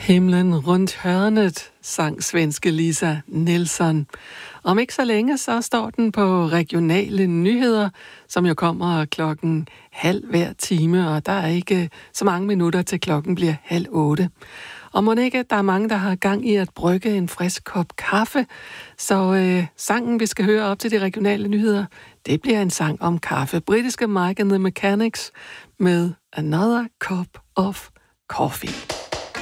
Himlen rundt hørnet, sang svenske Lisa Nilsson. Om ikke så længe, så står den på regionale nyheder, som jo kommer 7:30 hver time, og der er ikke så mange minutter til klokken bliver 7:30. Og må ikke, der er mange, der har gang i at brygge en frisk kop kaffe, så sangen, vi skal høre op til de regionale nyheder, det bliver en sang om kaffe. Britiske Mike and the Mechanics med Another Cup of Coffee.